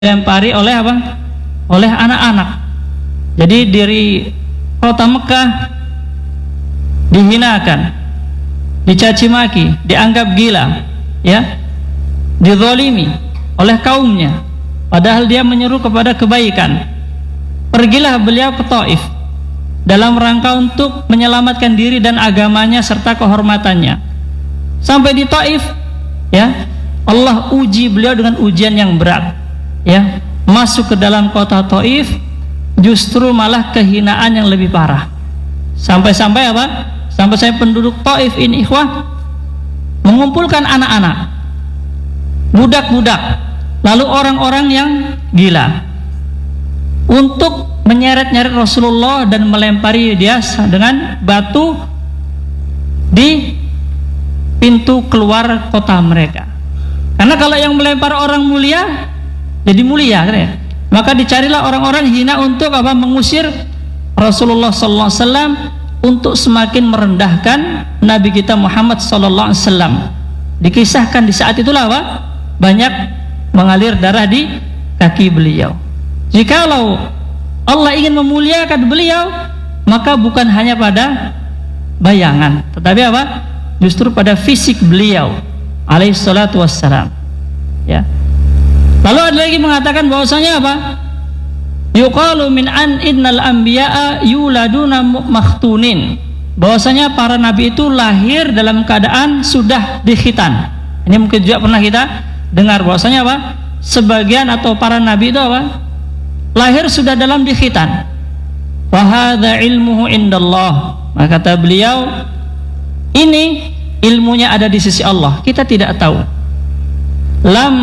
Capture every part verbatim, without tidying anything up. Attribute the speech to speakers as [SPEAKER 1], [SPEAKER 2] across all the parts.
[SPEAKER 1] dilempari oleh apa? Oleh anak-anak. Jadi dari kota Mekah dihinakan, dicaci maki, dianggap gila, ya, dizalimi oleh kaumnya, padahal dia menyeru kepada kebaikan. Pergilah beliau ke Taif dalam rangka untuk menyelamatkan diri dan agamanya serta kehormatannya. Sampai di Taif, ya, Allah uji beliau dengan ujian yang berat, ya. Masuk ke dalam kota Taif, justru malah kehinaan yang lebih parah. Sampai-sampai apa? Sampai-sampai penduduk Taif ini, ikhwah, mengumpulkan anak-anak, budak-budak, lalu orang-orang yang gila, untuk menyeret-nyeret Rasulullah dan melempari dia dengan batu di pintu keluar kota mereka. Karena kalau yang melempar orang mulia jadi mulia, kan ya? Maka dicarilah orang-orang hina untuk apa? Mengusir Rasulullah sallallahu alaihi wasallam, untuk semakin merendahkan Nabi kita Muhammad sallallahu alaihi wasallam. Dikisahkan di saat itulah apa? Banyak mengalir darah di kaki beliau. Jikalau Allah ingin memuliakan beliau, maka bukan hanya pada bayangan, tetapi apa? Justru pada fisik beliau alaihi salatu wassalam, ya. Lalu ada lagi mengatakan bahwasanya apa? Yuqalu min an innal anbiya'a yuladuna makhtunin. Bahwasanya para nabi itu lahir dalam keadaan sudah dikhitan. Ini mungkin juga pernah kita dengar bahwasanya apa? Sebagian atau para nabi itu apa? Lahir sudah dalam dikhitan. Wa hadza ilmuhu indallah. Maka kata beliau, ini ilmunya ada di sisi Allah, kita tidak tahu. Lam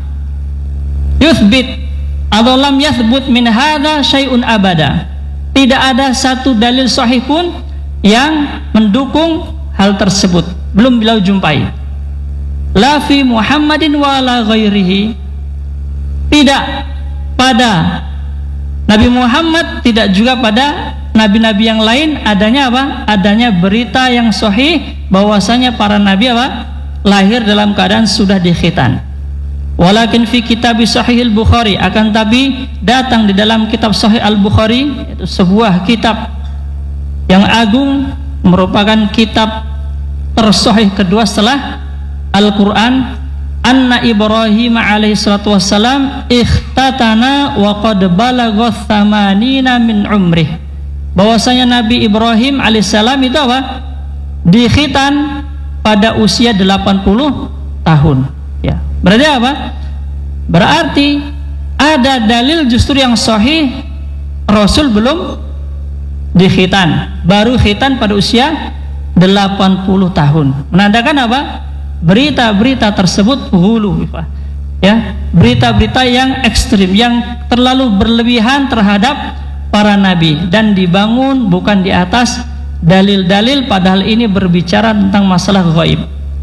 [SPEAKER 1] yuthbit atau lam yathbut min hadza syai'un abada. Tidak ada satu dalil sahih pun yang mendukung hal tersebut, belum beliau jumpai. La fi Muhammadin wa la ghairihi. Tidak pada Nabi Muhammad, tidak juga pada nabi-nabi yang lain adanya apa? Adanya berita yang sahih bahwasanya para nabi apa? Lahir dalam keadaan sudah dikhitan. Walakin fi kitab Sahih Al-Bukhari, akan tapi datang di dalam kitab Sahih Al-Bukhari, yaitu sebuah kitab yang agung, merupakan kitab tersahih kedua setelah Al-Quran, anna Ibrahim alaihi salatu wassalam ikhtatana wa qad balagha thamanina min umrih. Bahwasanya Nabi Ibrahim alaihissalam itu apa? Dikhitan pada usia delapan puluh tahun, ya. Berarti apa? Berarti ada dalil justru yang sahih Rasul belum dikhitan, baru khitan pada usia delapan puluh tahun. Menandakan apa? Berita-berita tersebut hulu, ya, berita-berita yang ekstrim, yang terlalu berlebihan terhadap para nabi, dan dibangun bukan di atas dalil-dalil, padahal ini berbicara tentang masalah gaib.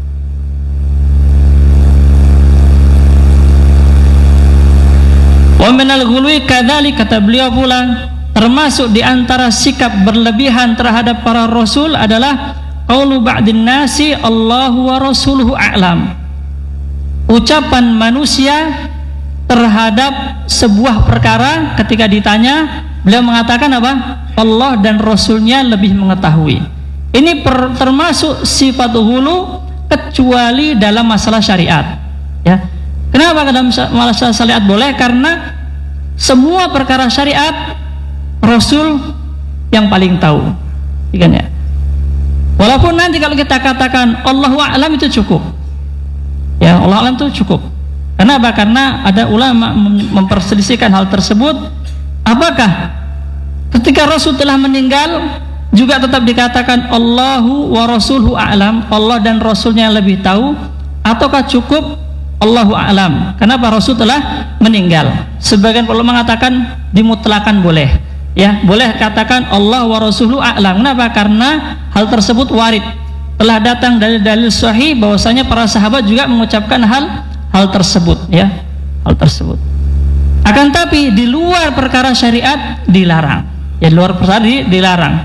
[SPEAKER 1] Wa minal ghului kadzalik, kata beliau pula, termasuk di antara sikap berlebihan terhadap para rasul adalah qaulu ba'din nasi Allahu wa rasuluhu a'lam. Ucapan manusia terhadap sebuah perkara ketika ditanya, beliau mengatakan apa? Allah dan Rasulnya lebih mengetahui. Ini per, termasuk sifat hulu, kecuali dalam masalah syariat, ya. Kenapa dalam masalah syariat boleh? Karena semua perkara syariat Rasul yang paling tahu, kan ya. Walaupun nanti kalau kita katakan Allahu a'lam itu cukup, ya, Allah a'lam itu cukup. Kenapa? Karena ada ulama memperselisihkan hal tersebut. Apakah ketika Rasul telah meninggal juga tetap dikatakan Allahu wa rasuluhu a'lam, Allah dan Rasulnya lebih tahu, ataukah cukup Allahu a'lam? Kenapa? Rasul telah meninggal. Sebagian ulama mengatakan dimutlakan boleh, ya, boleh katakan Allah wa rasuluhu a'lam. Kenapa? Karena hal tersebut warid, telah datang dari dalil sahih bahwasanya para sahabat juga mengucapkan hal hal tersebut, ya, hal tersebut. Akan tapi di luar perkara syariat dilarang, ya, di luar perkara dilarang.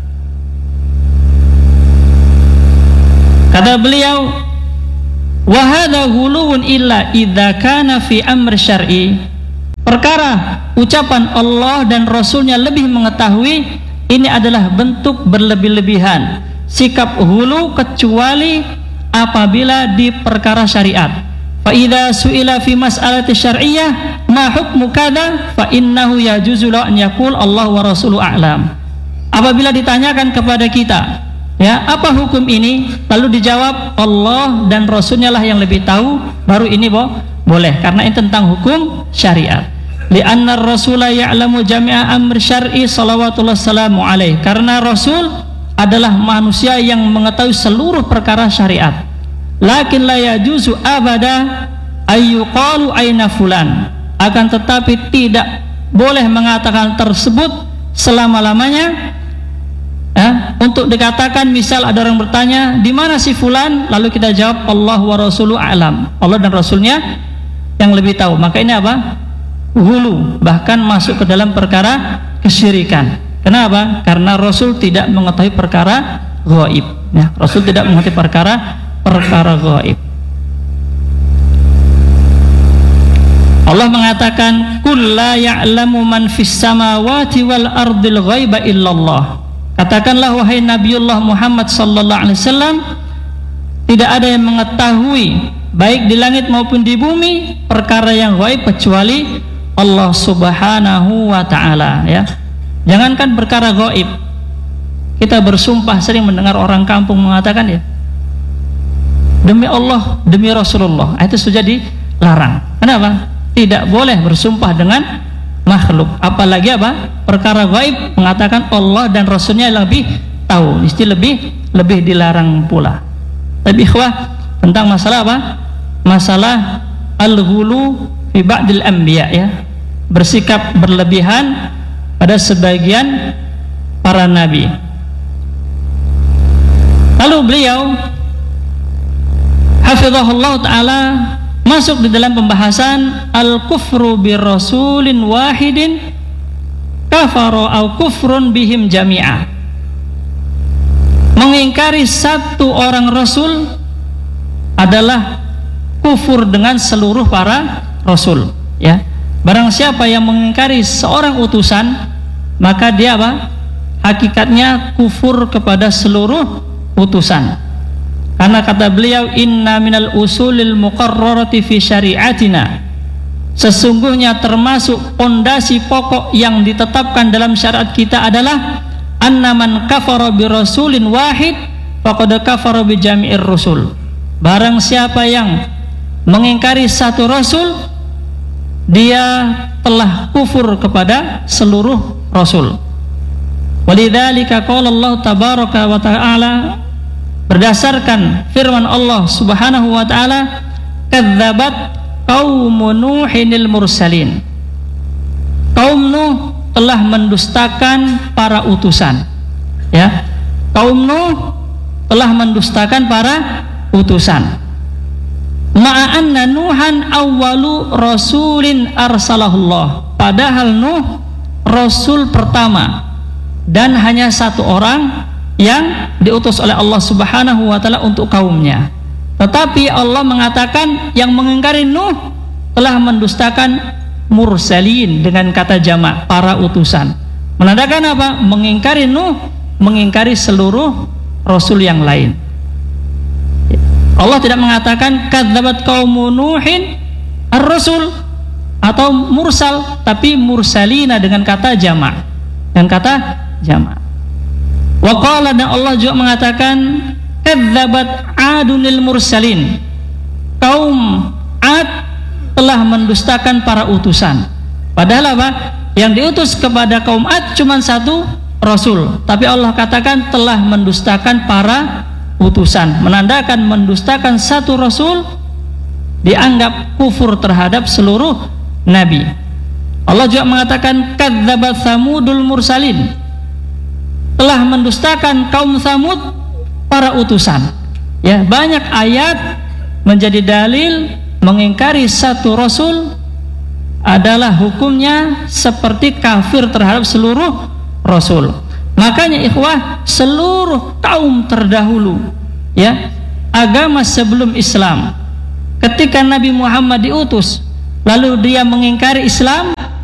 [SPEAKER 1] Kata beliau, wa hadza ghuluwun illa idza kana fi amr syar'i. perkara ucapan Allah dan Rasulnya lebih mengetahui, ini adalah bentuk berlebih-lebihan, sikap hulu, kecuali apabila di perkara syariat. Fa idza su'ila fi mas'alati syar'iyyah ma hukmu kadza fa innahu yajuzu an yaqul Allah wa rasuluhu a'lam. Apabila ditanyakan kepada kita, ya, apa hukum ini, lalu dijawab Allah dan Rasulnya lah yang lebih tahu, baru ini bo, boleh, karena ini tentang hukum syariat. Li'anna ar-rasula ya'lamu jami'a amr syar'i salawatullah salamu alaih, karena Rasul adalah manusia yang mengetahui seluruh perkara syariat. Lakin la yajuzu abada ayyuqalu aina fulan, akan tetapi tidak boleh mengatakan tersebut selama-lamanya. Ya, untuk dikatakan, misal ada orang bertanya, di mana si fulan, lalu kita jawab Allah wa rasuluhu a'lam, Allah dan Rasulnya yang lebih tahu, maka ini apa? Hulu, bahkan masuk ke dalam perkara kesyirikan. Kenapa? Karena Rasul tidak mengetahui perkara ghaib, ya, Rasul tidak mengetahui perkara perkara ghaib. Allah mengatakan, qul la ya'lamu man fis samawati wal ardil ghaiba illallah. Katakanlah wahai Nabiullah Muhammad sallallahu alaihi wasallam, tidak ada yang mengetahui baik di langit maupun di bumi perkara yang gaib kecuali Allah Subhanahu wa taala, ya. Jangankan perkara gaib, kita bersumpah, sering mendengar orang kampung mengatakan, ya, demi Allah, demi Rasulullah, itu sudah dilarang. Kenapa? Tidak boleh bersumpah dengan makhluk, apalagi apa? Perkara gaib, mengatakan Allah dan Rasulnya lebih tahu, mesti lebih lebih dilarang pula. Tapi ikhwah, tentang masalah apa? Masalah al-ghulu fi ba'dil anbiya, ya, bersikap berlebihan pada sebagian para nabi. Lalu beliau hafizahullah ta'ala masuk di dalam pembahasan al-kufru bir rasulin wahidin kafaro au kufrun bihim jami'ah. Mengingkari satu orang rasul adalah kufur dengan seluruh para rasul, ya. Barang siapa yang mengingkari seorang utusan, maka dia apa? Hakikatnya kufur kepada seluruh utusan. Karena kata beliau, inna minal usulil muqarrarati fi syariatina, sesungguhnya termasuk pondasi pokok yang ditetapkan dalam syariat kita adalah anna man kafara bi rasulin wahid faqad kafara bi jami'ir rusul. Barang siapa yang mengingkari satu rasul, dia telah kufur kepada seluruh rasul. Walidzalika qala Allah tabaraka wa ta'ala, berdasarkan firman Allah Subhanahu wa taala, kadzabat qaum nuhinil mursalin. Kaum Nuh telah mendustakan para utusan, ya. Kaum Nuh telah mendustakan para utusan. Ma'anna Nuhan awwalu rasulin arsalahullah, padahal Nuh rasul pertama dan hanya satu orang yang diutus oleh Allah Subhanahu wa taala untuk kaumnya. Tetapi Allah mengatakan yang mengingkari Nuh telah mendustakan mursalin dengan kata jamak, para utusan. Menandakan apa? Mengingkari Nuh, mengingkari seluruh rasul yang lain. Allah tidak mengatakan kadzabat qaumu Nuhin ar-rasul atau mursal, tapi mursalina dengan kata jamak, dengan kata jamak. Wa qala, dan Allah juga mengatakan kadzabat adunil mursalin, kaum Ad telah mendustakan para utusan. Padahal apa? Yang diutus kepada kaum Ad cuma satu rasul, tapi Allah katakan telah mendustakan para utusan, menandakan mendustakan satu rasul dianggap kufur terhadap seluruh nabi. Allah juga mengatakan kadzabat samudul mursalin, telah mendustakan kaum Samud para utusan. Ya, banyak ayat menjadi dalil mengingkari satu rasul adalah hukumnya seperti kafir terhadap seluruh rasul. Makanya ikhwah, seluruh kaum terdahulu, ya, agama sebelum Islam, ketika Nabi Muhammad diutus lalu dia mengingkari Islam,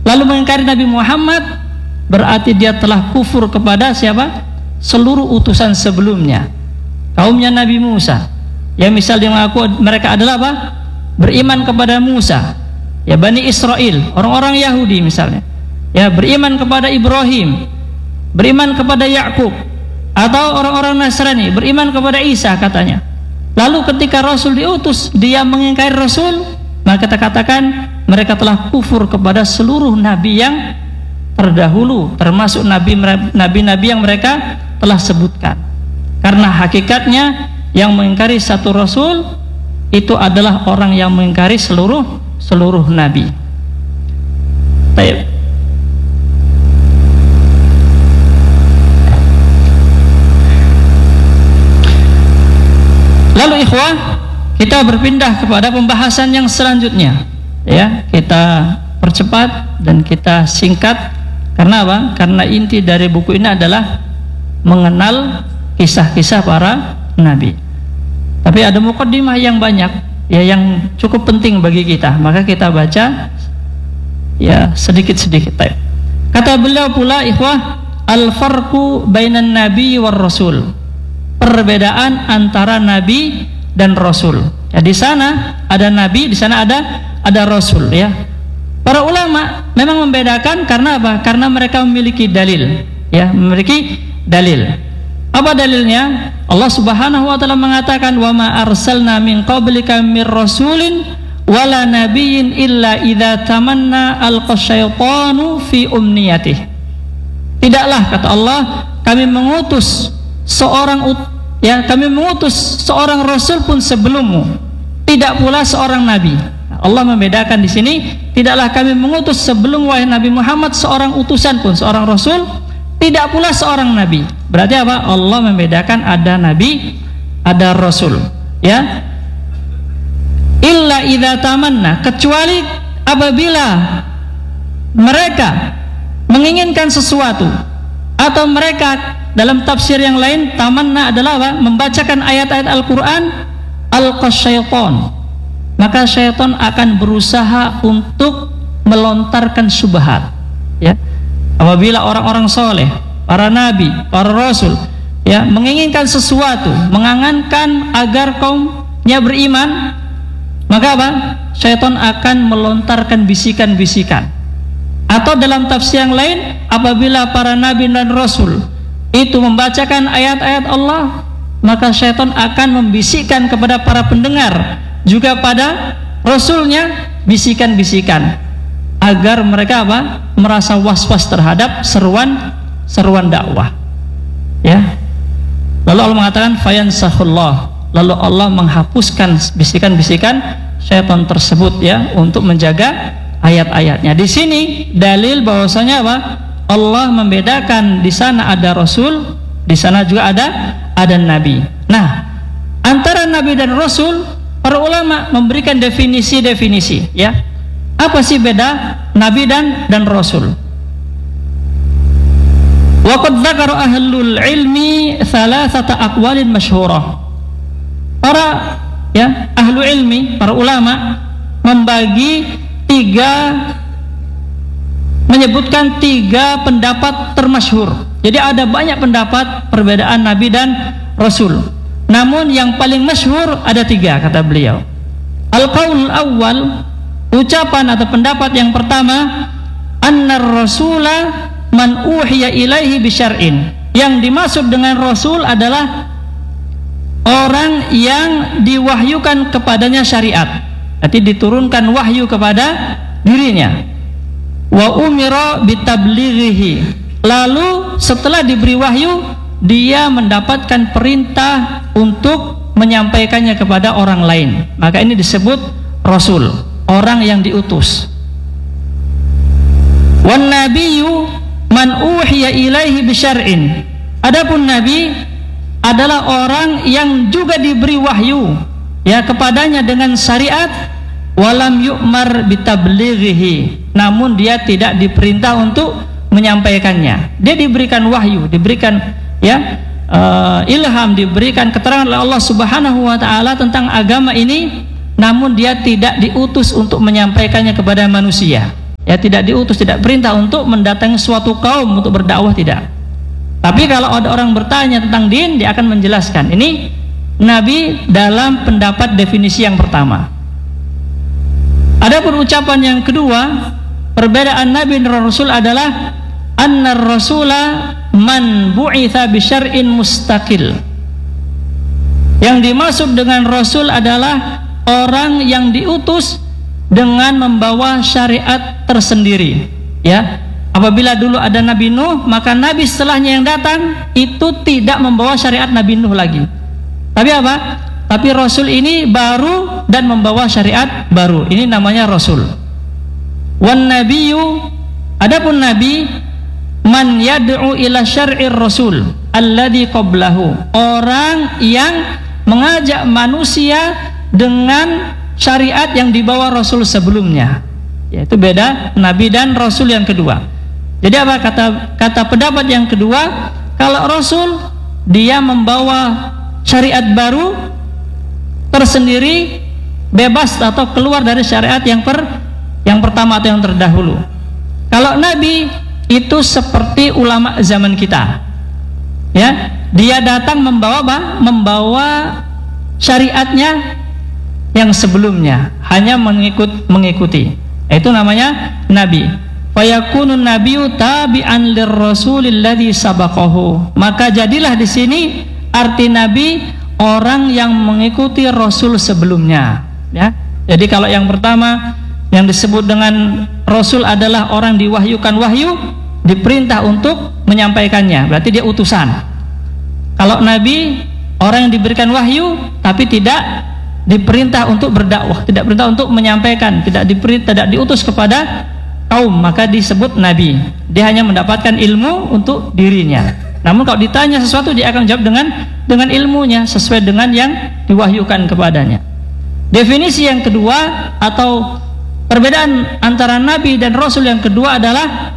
[SPEAKER 1] lalu mengingkari Nabi Muhammad, berarti dia telah kufur kepada siapa? Seluruh utusan sebelumnya. Kaumnya Nabi Musa, ya misalnya mengaku mereka adalah apa? Beriman kepada Musa. Ya Bani Israel, orang-orang Yahudi misalnya, ya beriman kepada Ibrahim, beriman kepada Yakub, atau orang-orang Nasrani beriman kepada Isa katanya. Lalu ketika Rasul diutus dia mengingkari Rasul, maka kita katakan mereka telah kufur kepada seluruh nabi yang terdahulu, termasuk nabi-nabi yang mereka telah sebutkan. Karena hakikatnya yang mengingkari satu Rasul itu adalah orang yang mengingkari seluruh seluruh nabi. Baik. Lalu ikhwah, kita berpindah kepada pembahasan yang selanjutnya. Ya, kita percepat dan kita singkat. Karena apa? Karena inti dari buku ini adalah mengenal kisah-kisah para nabi. Tapi ada mukaddimah yang banyak, ya yang cukup penting bagi kita. Maka kita baca ya sedikit-sedikit. Kata beliau pula ikhwah, al-farqu bainan nabi war rasul. Perbedaan antara nabi dan rasul. Ya di sana ada nabi, di sana ada ada rasul ya. Para ulama memang membedakan karena apa? Karena mereka memiliki dalil, ya, memiliki dalil. Apa dalilnya? Allah Subhanahu wa taala mengatakan, "Wa ma arsalna min qablika mir rasulin wala nabiyyin illa idza tamanna alqasyaitanu fi umniyatihi." Tidaklah kata Allah, kami mengutus seorang ya, kami mengutus seorang rasul pun sebelummu, tidak pula seorang nabi. Allah membedakan di sini, tidaklah kami mengutus sebelum wahai Nabi Muhammad seorang utusan pun, seorang rasul, tidak pula seorang nabi. Berarti apa? Allah membedakan ada nabi, ada rasul, ya. Illa idza tamanna, kecuali apabila mereka menginginkan sesuatu, atau mereka dalam tafsir yang lain tamanna adalah apa? Membacakan ayat-ayat Al-Qur'an, alqasyaiton, maka syaitan akan berusaha untuk melontarkan syubhat, ya. Apabila orang-orang soleh, para nabi, para rasul, ya menginginkan sesuatu, mengangankan agar kaumnya beriman, maka apa? Syaitan akan melontarkan bisikan-bisikan. Atau dalam tafsir yang lain, apabila para nabi dan rasul itu membacakan ayat-ayat Allah, maka syaitan akan membisikkan kepada para pendengar, juga pada rasulnya, bisikan-bisikan agar mereka apa? Merasa was-was terhadap seruan seruan dakwah, ya. Lalu Allah mengatakan fayansahullah, lalu Allah menghapuskan bisikan-bisikan syaitan tersebut, ya, untuk menjaga ayat-ayatnya. Di sini dalil bahwasanya apa? Allah membedakan, di sana ada rasul, di sana juga ada ada nabi. Nah, antara nabi dan rasul, para ulama memberikan definisi-definisi, ya. Apa sih beda nabi dan dan rasul? Wa qad dzakara ahlul ilmi thalathata aqwalin masyhurah. Para ya ahlu ilmi, para ulama membagi tiga, menyebutkan tiga pendapat termasyhur. Jadi ada banyak pendapat perbedaan nabi dan rasul. Namun yang paling masyhur ada tiga, kata beliau. Al-qaul awal, ucapan atau pendapat yang pertama, annar rasula man uhiya ilaihi bisyar'in. Yang dimaksud dengan rasul adalah orang yang diwahyukan kepadanya syariat, berarti diturunkan wahyu kepada dirinya. Wa umira bitablighihi, lalu setelah diberi wahyu dia mendapatkan perintah untuk menyampaikannya kepada orang lain, maka ini disebut rasul, orang yang diutus. Wan nabiyyu man uhiya ilaihi bisyar'in, adapun nabi adalah orang yang juga diberi wahyu, ya, kepadanya dengan syariat, walam yu'mar bitablighihi, namun dia tidak diperintah untuk menyampaikannya. Dia diberikan wahyu, diberikan ya uh, ilham, diberikan keterangan oleh Allah Subhanahu wa taala tentang agama ini, namun dia tidak diutus untuk menyampaikannya kepada manusia. Ya, tidak diutus, tidak perintah untuk mendatangi suatu kaum untuk berdakwah, tidak. Tapi kalau ada orang bertanya tentang din, dia akan menjelaskan. Ini Nabi dalam pendapat definisi yang pertama. Adapun ucapan yang kedua, perbedaan Nabi dan Rasul adalah annar rasula man bu'itha bi syar'in mustaqil. Yang dimaksud dengan Rasul adalah orang yang diutus dengan membawa syariat tersendiri. Ya, apabila dulu ada Nabi Nuh, maka Nabi setelahnya yang datang itu tidak membawa syariat Nabi Nuh lagi. Tapi apa? Tapi Rasul ini baru dan membawa syariat baru. Ini namanya Rasul. Wan nabiyyu, adapun Nabi, man yad'u ila syar'ir Rasul alladhi qablahu, orang yang mengajak manusia dengan syariat yang dibawa Rasul sebelumnya. Yaitu beda Nabi dan Rasul yang kedua. Jadi apa kata kata pendapat yang kedua? Kalau Rasul, dia membawa syariat baru tersendiri, bebas atau keluar dari syariat yang per yang pertama atau yang terdahulu. Kalau Nabi itu seperti ulama zaman kita, ya, dia datang membawa apa? Membawa syariatnya yang sebelumnya, hanya mengikut mengikuti. Itu namanya Nabi. Fayakunun nabiyyu tabi'an lirrasulil ladzi sabaqahu. Maka jadilah di sini arti Nabi orang yang mengikuti Rasul sebelumnya. Ya, jadi kalau yang pertama yang disebut dengan Rasul adalah orang diwahyukan wahyu, diperintah untuk menyampaikannya, berarti dia utusan. Kalau Nabi, orang yang diberikan wahyu tapi tidak diperintah untuk berdakwah, tidak perintah untuk menyampaikan, tidak diperintah, tidak diutus kepada kaum, maka disebut Nabi. Dia hanya mendapatkan ilmu untuk dirinya. Namun kalau ditanya sesuatu, dia akan jawab dengan dengan ilmunya sesuai dengan yang diwahyukan kepadanya. Definisi yang kedua atau perbedaan antara Nabi dan Rasul yang kedua adalah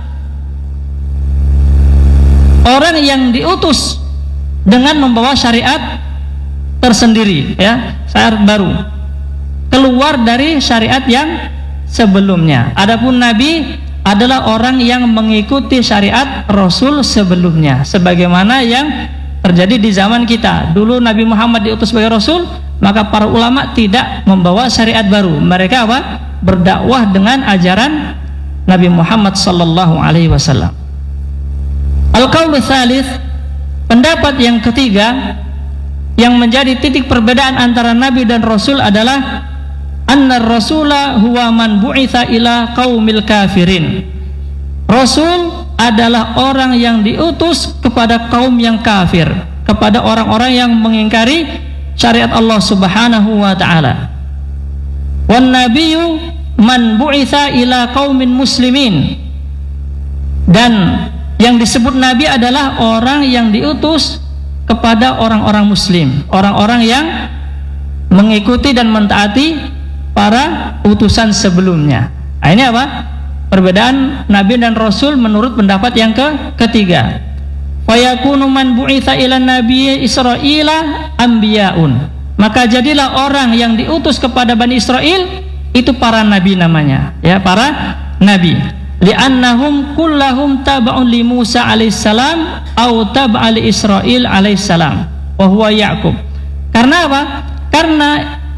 [SPEAKER 1] orang yang diutus dengan membawa syariat tersendiri, ya, syariat baru, keluar dari syariat yang sebelumnya. Adapun Nabi adalah orang yang mengikuti syariat Rasul sebelumnya, sebagaimana yang terjadi di zaman kita. Dulu Nabi Muhammad diutus sebagai Rasul, maka para ulama tidak membawa syariat baru. Mereka apa? Berdakwah dengan ajaran Nabi Muhammad sallallahu alaihi wasallam. Al-qaul tsalits, pendapat yang ketiga yang menjadi titik perbedaan antara Nabi dan Rasul adalah annar rasula huwa man bu'itha ila qaumil kafirin. Rasul adalah orang yang diutus kepada kaum yang kafir, kepada orang-orang yang mengingkari syariat Allah Subhanahu wa taala. Wan nabiyyu man bu'itha ila qaumin muslimin. Dan yang disebut nabi adalah orang yang diutus kepada orang-orang muslim, orang-orang yang mengikuti dan mentaati para utusan sebelumnya. Nah, ini apa? Perbedaan Nabi dan Rasul menurut pendapat yang ke ketiga. Fayakunu man bu'itha ila nabiyyi Israila anbiya'un. Maka jadilah orang yang diutus kepada Bani Israel itu para nabi namanya, ya, para nabi. Li'annahum kullahum tab'un li Musa alaihissalam au tab'a li Israil alaihissalam wa huwa Ya'qub. Karena apa? Karena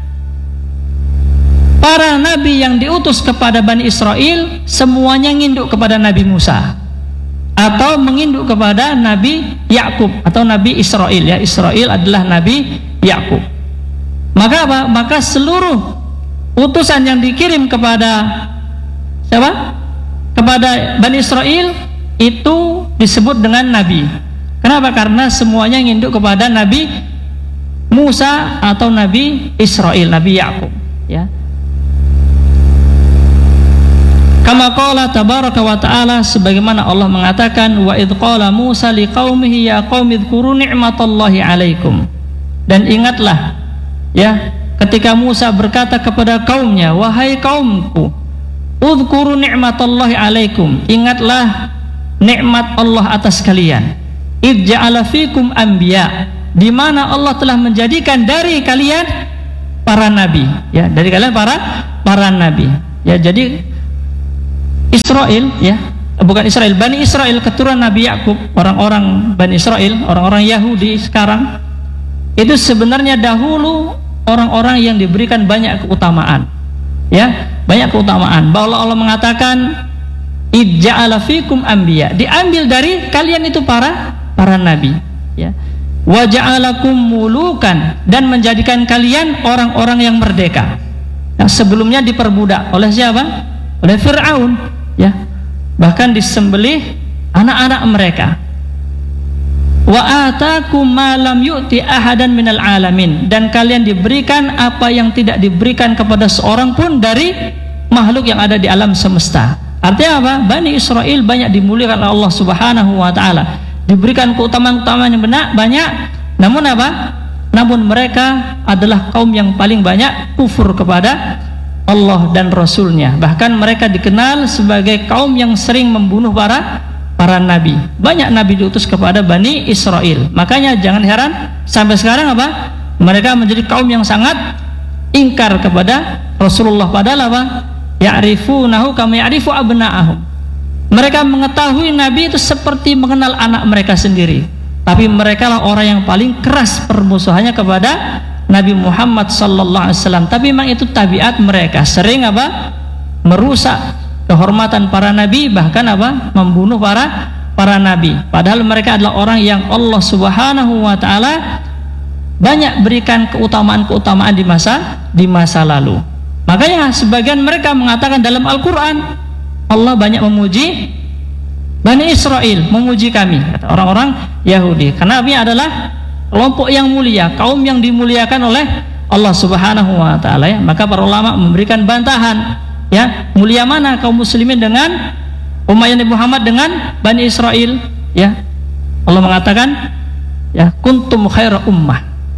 [SPEAKER 1] para nabi yang diutus kepada Bani Israel semuanya nginduk kepada Nabi Musa atau menginduk kepada Nabi Ya'qub atau Nabi Israel, ya. Israel adalah Nabi Ya'qub. Maka apa? Maka seluruh utusan yang dikirim kepada siapa? Kepada Bani Israel itu disebut dengan nabi. Kenapa? Karena semuanya nginduk kepada Nabi Musa atau Nabi Israel, Nabi Ya'qub, ya. Kama qala tabaraka wa ta'ala, sebagaimana Allah mengatakan, wa idh qala Musa liqaumihi ya qaumi dzkuru ni'matallahi 'alaikum. Dan ingatlah, ya, ketika Musa berkata kepada kaumnya, wahai kaumku, udzkuru ni'matallahi 'alaikum, ingatlah nikmat Allah atas kalian. Idh ja'ala fikum anbiya, di mana Allah telah menjadikan dari kalian para nabi, ya, dari kalian para para nabi. Ya, jadi Israel, ya, bukan Israel, Bani Israel, keturunan Nabi Yakub, orang-orang Bani Israel, orang-orang Yahudi sekarang, itu sebenarnya dahulu orang-orang yang diberikan banyak keutamaan, ya, banyak keutamaan. Bahwa Allah mengatakan ij'ala fikum anbiya, diambil dari kalian itu para para nabi, ya. Wa ja'alakum mulukan, dan menjadikan kalian orang-orang yang merdeka. Yang sebelumnya diperbudak oleh siapa? Oleh Fir'aun, ya. Bahkan disembelih anak-anak mereka. Wa atakum ma lam yu'ti ahadan minal alamin, dan kalian diberikan apa yang tidak diberikan kepada seorang pun dari makhluk yang ada di alam semesta. Artinya apa? Bani Israel banyak dimuliakan oleh Allah Subhanahu wa taala, diberikan keutamaan-keutamaan yang benar banyak. Namun apa? Namun mereka adalah kaum yang paling banyak kufur kepada Allah dan Rasulnya. Bahkan mereka dikenal sebagai kaum yang sering membunuh para para nabi. Banyak nabi diutus kepada Bani Israel. Makanya jangan heran sampai sekarang apa? Mereka menjadi kaum yang sangat ingkar kepada Rasulullah. Padahal apa? Ya'rifunahu kama ya'rifu abna'ahum. Mereka mengetahui nabi itu seperti mengenal anak mereka sendiri. Tapi mereka lah orang yang paling keras permusuhannya kepada Nabi Muhammad sallallahu alaihi wasallam. Tapi memang itu tabiat mereka, sering apa? Merusak kehormatan para nabi, bahkan apa? Membunuh para para nabi. Padahal mereka adalah orang yang Allah Subhanahu wa taala banyak berikan keutamaan-keutamaan di masa di masa lalu. Makanya sebagian mereka mengatakan dalam Al-Qur'an Allah banyak memuji Bani Israel, memuji kami, kata orang-orang Yahudi. Karena kami adalah kelompok yang mulia, kaum yang dimuliakan oleh Allah Subhanahu wa taala, ya. Maka para ulama memberikan bantahan, ya, mulia mana kaum muslimin dengan umat Nabi Muhammad dengan Bani Israel, ya. Allah mengatakan, ya, kuntum khaira ummah.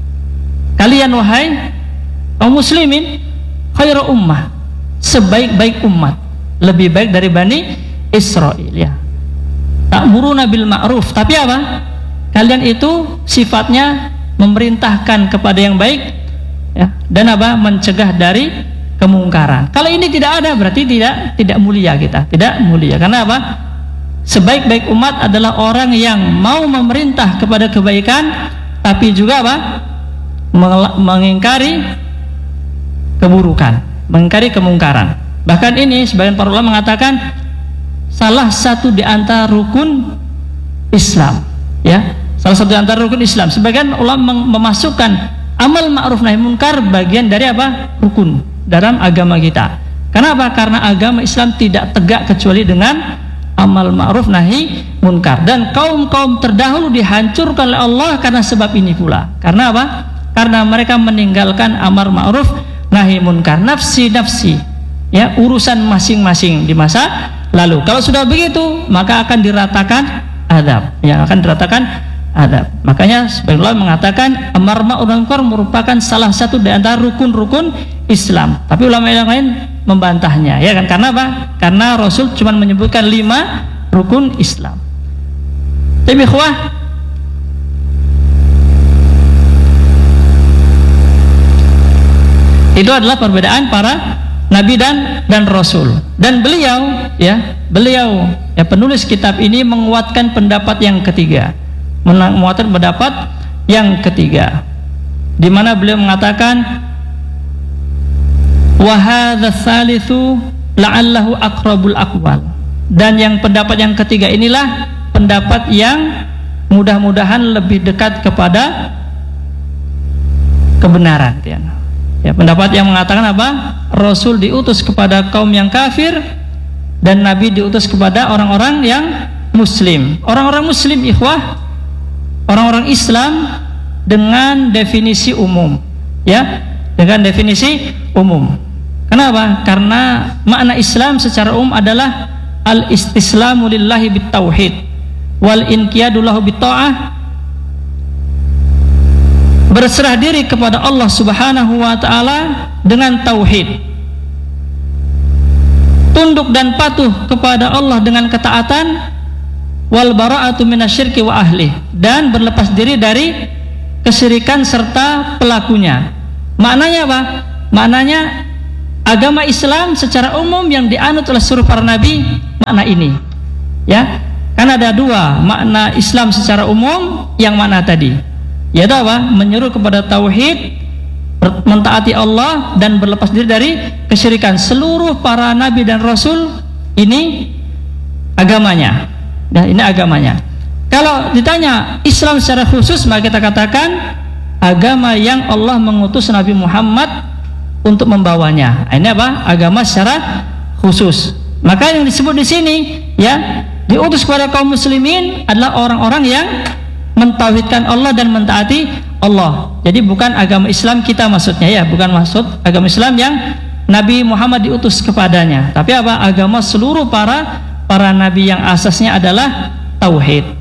[SPEAKER 1] Kalian wahai kaum muslimin khaira ummah, sebaik-baik umat, lebih baik dari Bani Israel, ya. Ta'muruna bil ma'ruf, tapi apa? Kalian itu sifatnya memerintahkan kepada yang baik, ya, dan apa? Mencegah dari kemungkaran. Kalau ini tidak ada, berarti tidak tidak mulia kita, tidak mulia. Karena apa? Sebaik-baik umat adalah orang yang mau memerintah kepada kebaikan, tapi juga apa? Mengingkari keburukan, mengingkari kemungkaran. Bahkan ini sebagian para ulama mengatakan salah satu di antara rukun Islam, ya, salah satu di antara rukun Islam. Sebagian ulama memasukkan amal ma'ruf nahi munkar bagian dari apa? Rukun dalam agama kita. Kenapa? Karena agama Islam tidak tegak kecuali dengan amal ma'ruf nahi munkar. Dan kaum-kaum terdahulu dihancurkan oleh Allah karena sebab ini pula. Karena apa? Karena mereka meninggalkan amar ma'ruf nahi munkar, nafsi-nafsi, ya, urusan masing-masing di masa lalu. Kalau sudah begitu, maka akan diratakan adab, yang akan diratakan adab. Makanya sebagian ulama mengatakan amar ma'ruf nahi munkar merupakan salah satu di antara rukun-rukun Islam. Tapi ulama yang lain membantahnya, ya kan? Karena apa? Karena Rasul cuma menyebutkan lima rukun Islam. Tapi ikhwah, itu adalah perbedaan para Nabi dan dan Rasul. Dan beliau, ya, beliau, ya, penulis kitab ini menguatkan pendapat yang ketiga, menguatkan pendapat yang ketiga, di mana beliau mengatakan wa hadza tsalitsu la'allahu aqrabul aqwal. Dan yang pendapat yang ketiga inilah pendapat yang mudah-mudahan lebih dekat kepada kebenaran, ya. Ya, pendapat yang mengatakan apa? Rasul diutus kepada kaum yang kafir dan Nabi diutus kepada orang-orang yang muslim. Orang-orang muslim, ikhwah, orang-orang Islam dengan definisi umum, ya, dengan definisi umum. Kenapa? Karena makna Islam secara umum adalah al-istislamu lillahi bitauhid wal inqiyadu lahu bitta'ah, berserah diri kepada Allah Subhanahu wa taala dengan tauhid, tunduk dan patuh kepada Allah dengan ketaatan, wal bara'atu minasyirki wa ahli, dan berlepas diri dari kesyirikan serta pelakunya. Maknanya apa? Maknanya agama Islam secara umum yang dianut oleh seluruh para nabi makna ini. Ya, kan ada dua makna Islam secara umum, yang mana tadi? Yaitu apa? Menyeru kepada tauhid, mentaati Allah dan berlepas diri dari kesyirikan. Seluruh para nabi dan rasul ini agamanya. Nah, ini agamanya. Kalau ditanya Islam secara khusus, maka kita katakan agama yang Allah mengutus Nabi Muhammad untuk membawanya. Ini apa? Agama secara khusus. Maka yang disebut di sini, ya, diutus kepada kaum muslimin adalah orang-orang yang mentauhidkan Allah dan mentaati Allah. Jadi bukan agama Islam kita maksudnya, ya, bukan maksud agama Islam yang Nabi Muhammad diutus kepadanya. Tapi apa? Agama seluruh para para nabi yang asasnya adalah tauhid.